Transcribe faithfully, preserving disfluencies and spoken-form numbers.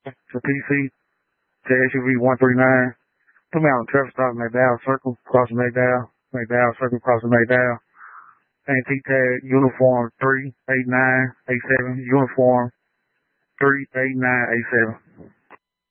to P C, to S U V one three nine. Put me on the traffic stop, McDowell Circle, crossing McDowell, McDowell Circle, crossing McDowell. Antique tag, uniform three eight nine eight seven, uniform three eight nine eight seven.